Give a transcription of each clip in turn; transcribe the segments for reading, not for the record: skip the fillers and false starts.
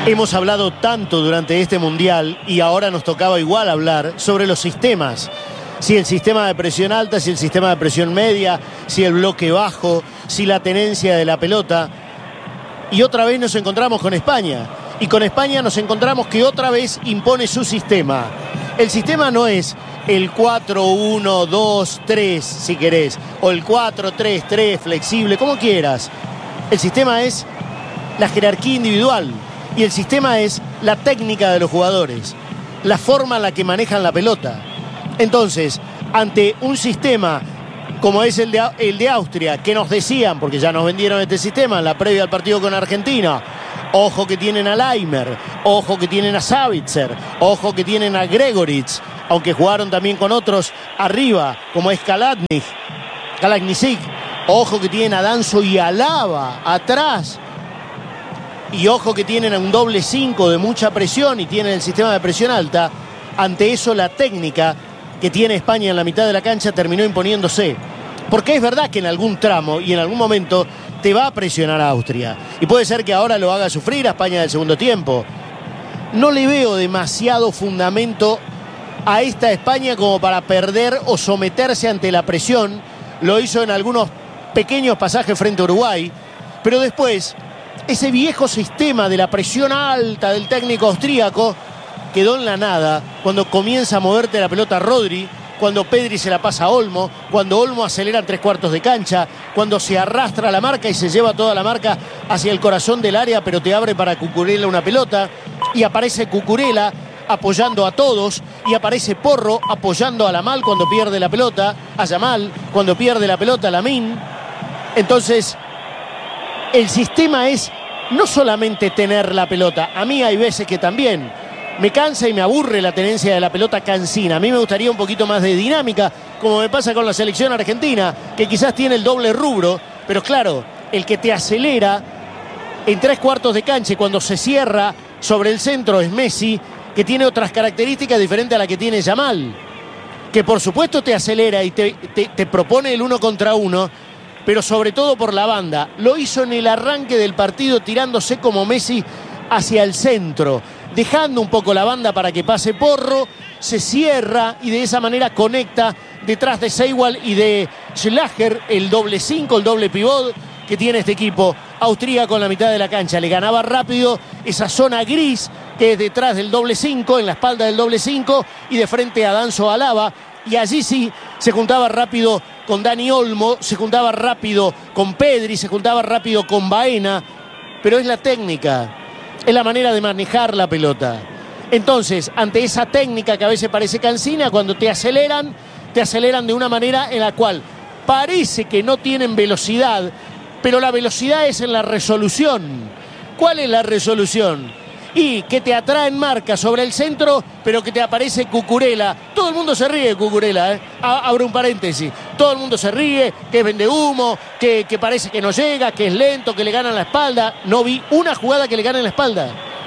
Hemos hablado tanto durante este Mundial y ahora nos tocaba igual hablar sobre los sistemas. Si el sistema de presión alta, si el sistema de presión media, si el bloque bajo, si la tenencia de la pelota. Y otra vez nos encontramos con España. Y con España nos encontramos que otra vez impone su sistema. El sistema no es el 4-1-2-3, si querés, o el 4-3-3 flexible, como quieras. El sistema es la jerarquía individual. Y el sistema es la técnica de los jugadores, la forma en la que manejan la pelota. Entonces, ante un sistema como es el de Austria, que nos decían, porque ya nos vendieron este sistema en la previa al partido con Argentina, ojo que tienen a Laimer, ojo que tienen a Savitzer, ojo que tienen a Gregoritsch, aunque jugaron también con otros arriba, como es Kalajdzic, ojo que tienen a Danso y Alaba atrás. Y ojo que tienen a un doble 5 de mucha presión y tienen el sistema de presión alta. Ante eso la técnica que tiene España en la mitad de la cancha terminó imponiéndose. Porque es verdad que en algún tramo y en algún momento te va a presionar a Austria. Y puede ser que ahora lo haga sufrir a España del segundo tiempo. No le veo demasiado fundamento a esta España como para perder o someterse ante la presión. Lo hizo en algunos pequeños pasajes frente a Uruguay. Pero después, ese viejo sistema de la presión alta del técnico austríaco quedó en la nada cuando comienza a moverte la pelota Rodri, cuando Pedri se la pasa a Olmo, cuando Olmo acelera en 3/4 de cancha, cuando se arrastra la marca y se lleva toda la marca hacia el corazón del área, pero te abre para Cucurella una pelota, y aparece Cucurella apoyando a todos, y aparece Porro apoyando a Yamal cuando pierde la pelota, a Yamal cuando pierde la pelota, a Lamine. Entonces, el sistema es no solamente tener la pelota. A mí hay veces que también me cansa y me aburre la tenencia de la pelota cansina. A mí me gustaría un poquito más de dinámica, como me pasa con la selección argentina, que quizás tiene el doble rubro, pero claro, el que te acelera en 3/4 de cancha y cuando se cierra sobre el centro es Messi, que tiene otras características diferentes a la que tiene Yamal, que por supuesto te acelera y te propone el 1 contra 1, pero sobre todo por la banda. Lo hizo en el arranque del partido tirándose como Messi hacia el centro, dejando un poco la banda para que pase Porro, se cierra y de esa manera conecta detrás de Seiwald y de Schlager, el doble 5, el doble pivot que tiene este equipo austríaco en la mitad de la cancha. Le ganaba rápido esa zona gris que es detrás del doble 5, en la espalda del doble 5 y de frente a Danso Alaba. Y allí sí se juntaba rápido con Dani Olmo, se juntaba rápido con Pedri, se juntaba rápido con Baena, pero es la técnica, es la manera de manejar la pelota. Entonces, ante esa técnica que a veces parece cansina, cuando te aceleran de una manera en la cual parece que no tienen velocidad, pero la velocidad es en la resolución. ¿Cuál es la resolución? Y que te atraen marcas sobre el centro, pero que te aparece Cucurella. Todo el mundo se ríe de Cucurella, ¿eh? Abro un paréntesis. Todo el mundo se ríe, que vende humo, que parece que no llega, que es lento, que le ganan la espalda. No vi una jugada que le gane la espalda.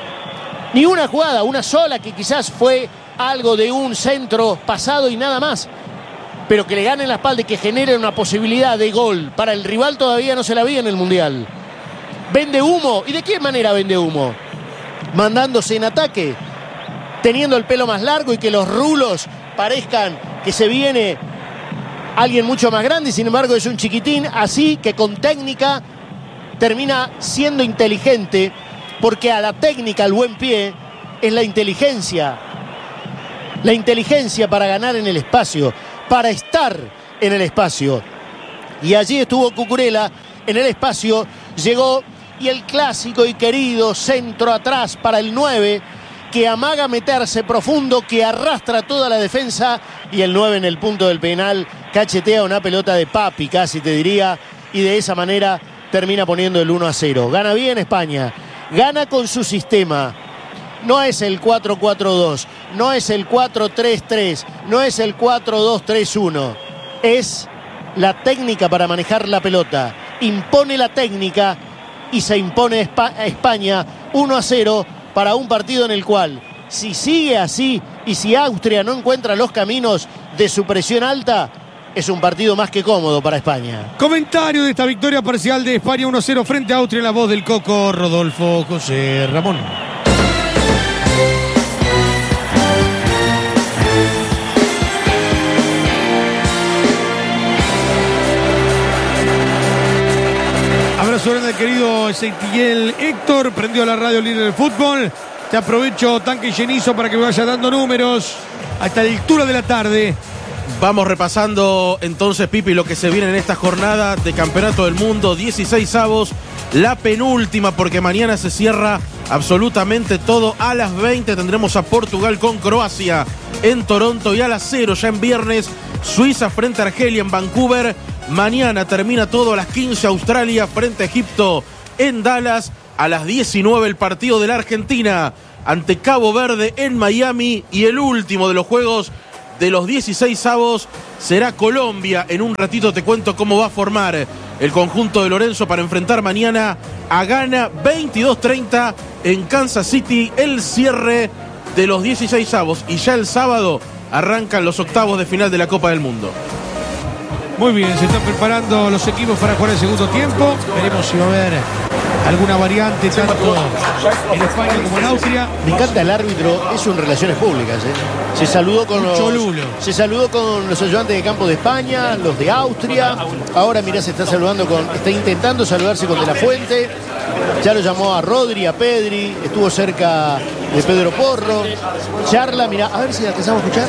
Ni una jugada, una sola que quizás fue algo de un centro pasado y nada más. Pero que le gane la espalda y que genere una posibilidad de gol para el rival todavía no se la vi en el Mundial. Vende humo. ¿Y de qué manera vende humo? Mandándose en ataque, teniendo el pelo más largo y que los rulos parezcan que se viene alguien mucho más grande y sin embargo es un chiquitín, así que con técnica termina siendo inteligente, porque a la técnica, al buen pie, es la inteligencia para ganar en el espacio, para estar en el espacio. Y allí estuvo Cucurella en el espacio, llegó. Y el clásico y querido centro atrás para el 9, que amaga meterse profundo, que arrastra toda la defensa, y el 9 en el punto del penal cachetea una pelota de papi, casi te diría, y de esa manera termina poniendo el 1-0. Gana bien España, gana con su sistema. No es el 4-4-2, no es el 4-3-3, no es el 4-2-3-1. Es la técnica para manejar la pelota. Impone la técnica y se impone España 1-0 para un partido en el cual, si sigue así y si Austria no encuentra los caminos de su presión alta, es un partido más que cómodo para España. Comentario de esta victoria parcial de España 1-0 frente a Austria en la voz del Coco Rodolfo José Ramón. abrazo grande al querido Ezequiel Héctor. Prendió la radio líder del fútbol. Te aprovecho, tanque llenizo, para que me vaya dando números hasta la altura de la tarde. Vamos repasando entonces, Pipi, lo que se viene en esta jornada de Campeonato del Mundo. 16avos, la penúltima, porque mañana se cierra absolutamente todo. A las 20 tendremos a Portugal con Croacia en Toronto, y a las 0 ya en viernes Suiza frente a Argelia en Vancouver. Mañana termina todo a las 15 Australia frente a Egipto en Dallas. A las 19 el partido de la Argentina ante Cabo Verde en Miami, y el último de los juegos de los 16avos será Colombia. En un ratito te cuento cómo va a formar el conjunto de Lorenzo para enfrentar mañana a Ghana. 22:30 en Kansas City, el cierre de los 16avos, y ya el sábado arrancan los octavos de final de la Copa del Mundo. Muy bien, se están preparando los equipos para jugar el segundo tiempo. Veremos si va a haber alguna variante tanto en España como en Austria. Me encanta el árbitro, eso en relaciones públicas, ¿eh? Se saludó con los ayudantes de campo de España, los de Austria. Ahora mirá, está intentando saludarse con De La Fuente. Ya lo llamó a Rodri, a Pedri, estuvo cerca de Pedro Porro. Charla, mirá, a ver si alcanzamos a escuchar.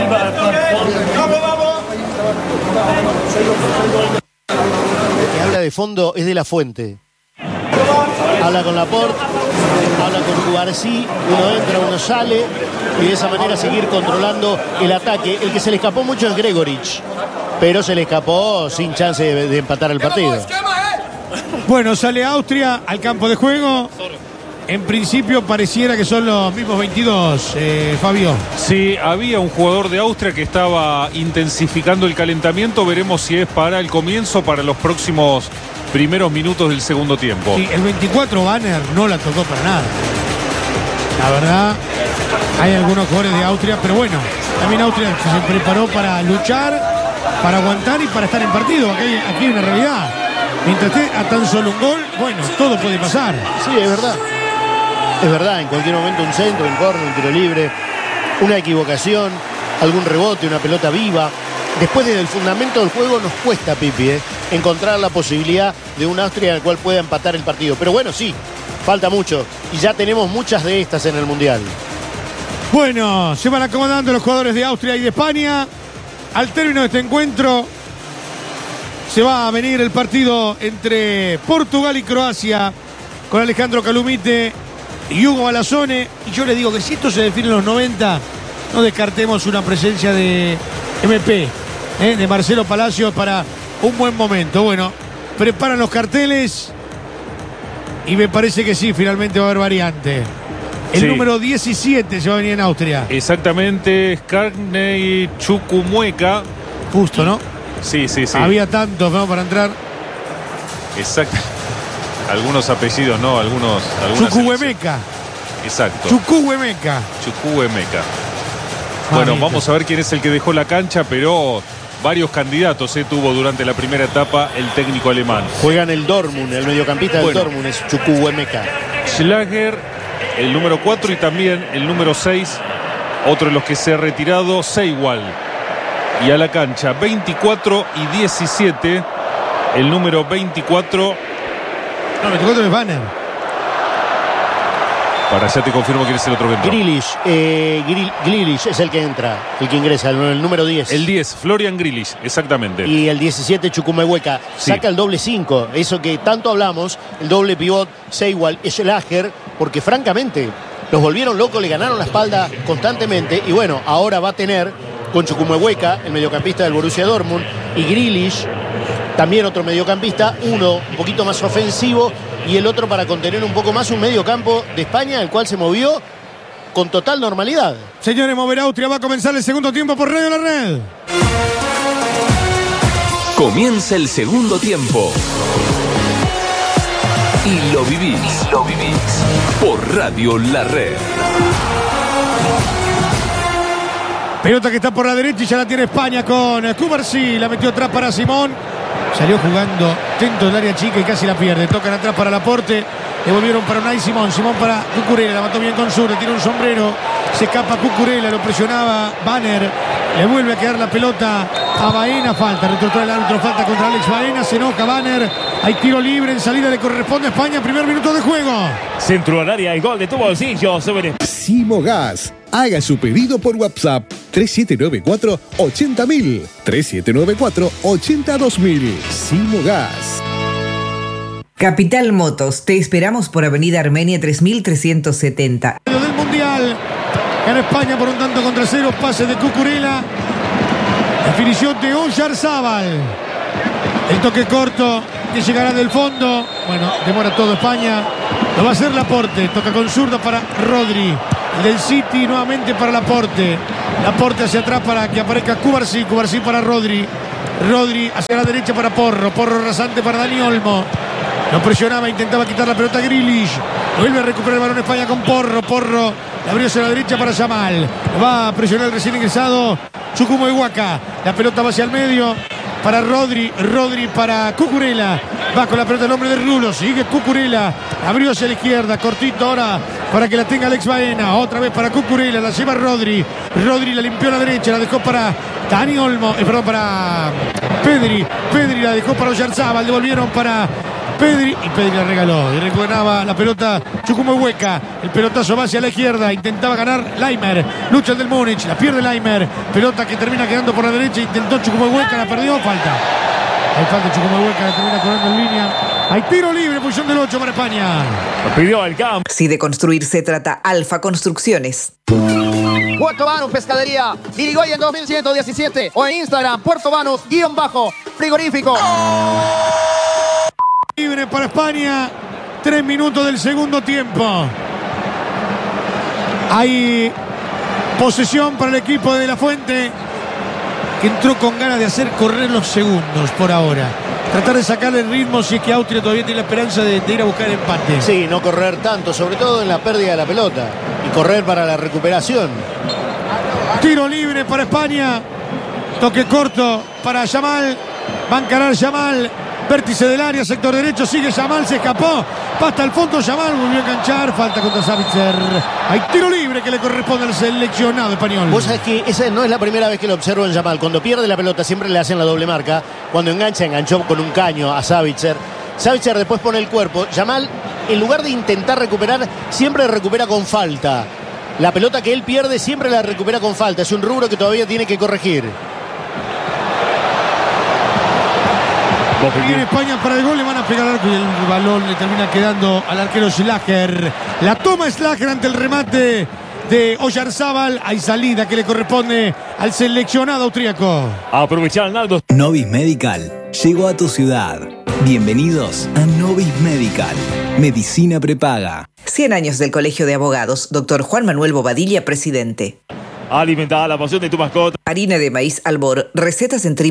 El que habla de fondo es De La Fuente. Habla con Laporte, habla con Cubarsí, uno entra, uno sale, y de esa manera seguir controlando el ataque. El que se le escapó mucho es Gregorich, pero se le escapó sin chance de empatar el partido. Bueno, sale Austria al campo de juego. En principio pareciera que son los mismos 22, Fabio. Sí, había un jugador de Austria que estaba intensificando el calentamiento. Veremos si es para el comienzo o para los próximos primeros minutos del segundo tiempo. Sí, el 24 Banner no la tocó para nada. La verdad, hay algunos jugadores de Austria, pero bueno, también Austria se preparó para luchar, para aguantar y para estar en partido. Aquí hay una realidad. Mientras esté a tan solo un gol, bueno, todo puede pasar. Sí, es verdad. Es verdad, en cualquier momento un centro, un córner, un tiro libre, una equivocación, algún rebote, una pelota viva. Después desde el fundamento del juego nos cuesta, Pipi, encontrar la posibilidad de un Austria en el cual pueda empatar el partido. Pero bueno, sí, falta mucho. Y ya tenemos muchas de estas en el Mundial. Bueno, se van acomodando los jugadores de Austria y de España. Al término de este encuentro se va a venir el partido entre Portugal y Croacia, con Alejandro Calumite y Hugo Balazone. Y yo les digo que si esto se define en los 90, no descartemos una presencia de MP, de Marcelo Palacios, para un buen momento. Bueno, preparan los carteles y me parece que sí, finalmente va a haber variante. El número 17 se va a venir en Austria. Exactamente, Skarney Chukwuemeka. Justo, ¿no? Sí. Había tantos, ¿no?, para entrar. Exacto. Algunos apellidos, ¿no? Algunos. Chukwuemeka. Exacto. Chukwuemeka. Bueno, vamos a ver quién es el que dejó la cancha, pero varios candidatos tuvo durante la primera etapa el técnico alemán. Juega en el Dortmund, el mediocampista del Dortmund es Chukwuemeka. Schlager, el número 4, y también el número 6, otro de los que se ha retirado, Seiwald. Y a la cancha 24 y 17, el número 24. No, 24 es Banner. Para allá te confirmo quién es el otro que entró. Grealish es el que entra, el que ingresa, el número 10. El 10, Florian Grealish, exactamente. Y el 17, Chukwuemeka. Sí. Saca el doble 5, eso que tanto hablamos, el doble pivot, Seiwald, Schlager, porque francamente los volvieron locos, le ganaron la espalda constantemente. Y bueno, ahora va a tener con Chukwuemeka, el mediocampista del Borussia Dortmund, y Grealish, también otro mediocampista, uno un poquito más ofensivo y el otro para contener un poco más un mediocampo de España, el cual se movió con total normalidad. Señores, mover Austria, va a comenzar el segundo tiempo por Radio La Red. Comienza el segundo tiempo. Y lo vivís. Por Radio La Red. Pelota que está por la derecha y ya la tiene España con Cubarsí. La metió atrás para Simón. Salió jugando dentro del área chica y casi la pierde. Tocan atrás para Laporte. Devolvieron para Unai Simón. Simón para Cucurella. La mató bien con Sur. Le tira un sombrero. Se escapa Cucurella. Lo presionaba Banner. Le vuelve a quedar la pelota a Baena. Falta. Retrotrae el árbitro. Falta contra Alex Baena. Se enoja Banner. Hay tiro libre en salida, le corresponde a España. Primer minuto de juego. Centro al área y gol de tu bolsillo sobre Simogas. Haga su pedido por WhatsApp 3794-80000. 3794-82000. Simogas. Capital Motos, te esperamos por Avenida Armenia 3370. Del Mundial. Gana España por un tanto contra cero. Pase de Cucurella. Definición de Oyarzábal. El toque corto que llegará del fondo. Bueno, demora todo España. Lo va a hacer Laporte. Toca con zurda para Rodri. El del City nuevamente para Laporte. Laporte hacia atrás para que aparezca Cubarsí. Cubarsí para Rodri. Rodri hacia la derecha para Porro. Porro rasante para Dani Olmo. Lo presionaba, intentaba quitar la pelota Grealish. Vuelve a recuperar el balón España con Porro. Porro la abrió hacia la derecha para Yamal. Va a presionar el recién ingresado Chucumo Iwaka. La pelota va hacia el medio para Rodri. Rodri para Cucurella. Va con la pelota el hombre de Rulo. Sigue Cucurella. Abrió hacia la izquierda. Cortito ahora para que la tenga Alex Baena. Otra vez para Cucurella. La lleva Rodri. Rodri la limpió a la derecha. La dejó para Dani Olmo. Perdón, para Pedri. Pedri la dejó para Oyarzábal. Devolvieron para Pedri y Pedri la regaló y recuperaba la pelota Chucumo Hueca. El pelotazo va hacia la izquierda, intentaba ganar Laimer, lucha el del Múnich, la pierde Laimer, pelota que termina quedando por la derecha, intentó Chucumo Hueca, la perdió, falta. Hay falta, Chucumo Hueca la termina corriendo en línea. Hay tiro libre, posición del 8 para España. lo pidió el campo. Si de construir se trata, Alfa Construcciones. Puerto Banús Pescadería, Irigoyen 2117 o en Instagram, Puerto Banús_frigorífico. Libre para España, 3 minutos del segundo tiempo. Hay posesión para el equipo de La Fuente, que entró con ganas de hacer correr los segundos por ahora. Tratar de sacarle el ritmo si es que Austria todavía tiene la esperanza de ir a buscar el empate. Sí, no correr tanto, sobre todo en la pérdida de la pelota. Y correr para la recuperación. Tiro libre para España. Toque corto para Yamal. Va a encarar Yamal. Vértice del área, sector derecho, sigue Yamal, se escapó, pasta al fondo, Yamal volvió a enganchar, falta contra Savitzer. Hay tiro libre que le corresponde al seleccionado español. Vos sabés que esa no es la primera vez que lo observo en Yamal. Cuando pierde la pelota siempre le hacen la doble marca. Cuando enganchó con un caño a Savitzer. Savitzer después pone el cuerpo. Yamal, en lugar de intentar recuperar, siempre recupera con falta. La pelota que él pierde siempre la recupera con falta. Es un rubro que todavía tiene que corregir. Viene España para el gol, le van a pegar al arco y el balón le termina quedando al arquero Schlager. La toma Schlager ante el remate de Oyarzábal. Hay salida que le corresponde al seleccionado austríaco. Aprovechar Naldo. Novis Medical llegó a tu ciudad. Bienvenidos a Novis Medical. Medicina prepaga. 100 años del Colegio de Abogados. Dr. Juan Manuel Bobadilla, presidente. Alimentar la pasión de tu mascota. Harina de maíz Albor. Recetas en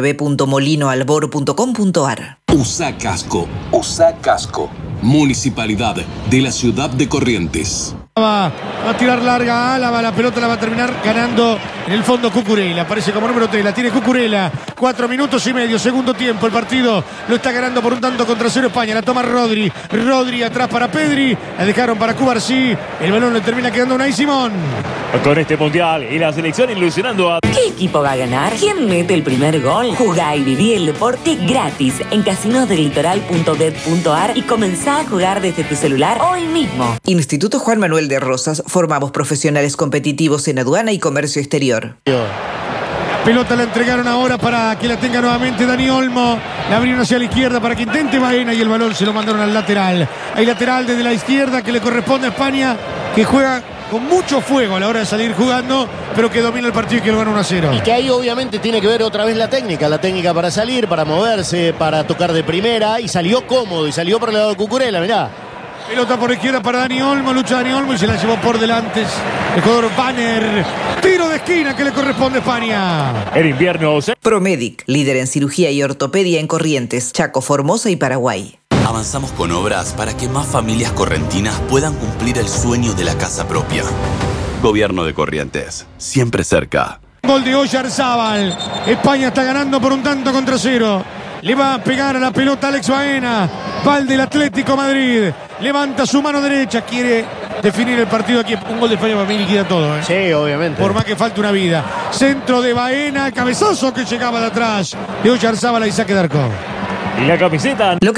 www.molinoalbor.com.ar. USA Casco. USA Casco. Municipalidad de la ciudad de Corrientes. Va a tirar larga Álava, la pelota la va a terminar ganando en el fondo Cucurella, aparece como número 3, la tiene Cucurella, 4 minutos y medio, segundo tiempo, el partido lo está ganando por un tanto contra cero España, la toma Rodri, Rodri atrás para Pedri, la dejaron para Cubarsí, el balón le termina quedando a Unai Simón. Con este mundial y la selección ilusionando a... ¿Qué equipo va a ganar? ¿Quién mete el primer gol? Jugá y viví el deporte gratis en casinosdelitoral.bet.ar y comenzá a jugar desde tu celular hoy mismo. Instituto Juan Manuel de Rosas, formamos profesionales competitivos en aduana y comercio exterior. Pelota la entregaron ahora para que la tenga nuevamente Dani Olmo. La abrieron hacia la izquierda para que intente Baena y el balón se lo mandaron al lateral. Hay lateral desde la izquierda que le corresponde a España, que juega con mucho fuego a la hora de salir jugando, pero que domina el partido y que lo gana 1-0. Y que ahí obviamente tiene que ver otra vez la técnica para salir, para moverse, para tocar de primera, y salió cómodo, y salió por el lado de Cucurella, mirá. Pelota por izquierda para Dani Olmo, lucha Dani Olmo y se la llevó por delante el jugador Banner. Tiro de esquina que le corresponde a España. El invierno. Promedic, líder en cirugía y ortopedia en Corrientes, Chaco, Formosa y Paraguay. Avanzamos con obras para que más familias correntinas puedan cumplir el sueño de la casa propia. Gobierno de Corrientes, siempre cerca. Gol de Oyarzábal. España está ganando por un tanto contra cero. Le va a pegar a la pelota Alex Baena. Va el del Atlético Madrid. Levanta su mano derecha. Quiere definir el partido aquí. Un gol de España para mí liquida todo. Sí, obviamente. Por más que falte una vida. Centro de Baena. Cabezazo que llegaba de atrás. De Oyarzábal y saque de arco. Y la camiseta. Lo que